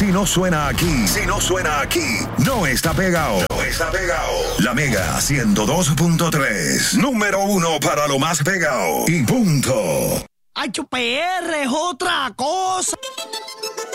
Si no suena aquí, no está pegado. La Mega 102.3, número 1 para lo más pegado. Y punto. HPR es otra cosa.